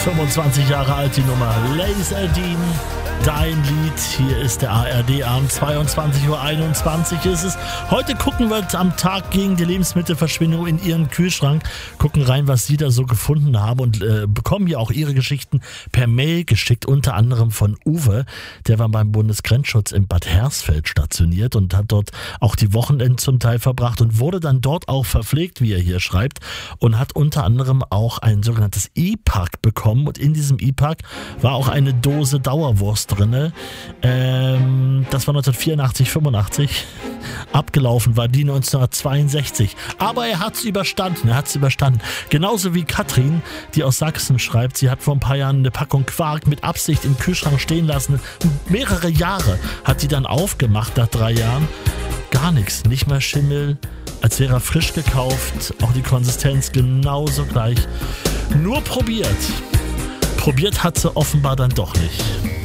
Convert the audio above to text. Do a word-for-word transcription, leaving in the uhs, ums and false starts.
fünfundzwanzig Jahre alt die Nummer. Ladies Aldin, dein Lied. Hier ist der A R D-Abend. zweiundzwanzig Uhr einundzwanzig ist es. Heute gucken wir am Tag gegen die Lebensmittelverschwendung in Ihren Kühlschrank. Gucken rein, was Sie da so gefunden haben und äh, bekommen hier auch Ihre Geschichten per Mail geschickt. Unter anderem von Uwe. Der war beim Bundesgrenzschutz in Bad Hersfeld stationiert und hat dort auch die Wochenenden zum Teil verbracht und wurde dann dort auch verpflegt, wie er hier schreibt. Und hat unter anderem auch ein sogenanntes E-Pack bekommen. Und in diesem E-Pack war auch eine Dose Dauerwurst drinne. Ähm, das war neunzehnhundertvierundachtzig, fünfundachtzig. Abgelaufen war die neunzehnhundertzweiundsechzig. Aber er hat es überstanden. Er hat es überstanden. Genauso wie Katrin, die aus Sachsen schreibt, sie hat vor ein paar Jahren eine Packung Quark mit Absicht im Kühlschrank stehen lassen. Mehrere Jahre hat sie dann aufgemacht nach drei Jahren. Gar nichts. Nicht mal Schimmel. Als wäre er frisch gekauft. Auch die Konsistenz genauso gleich. Nur probiert. Probiert hat sie offenbar dann doch nicht.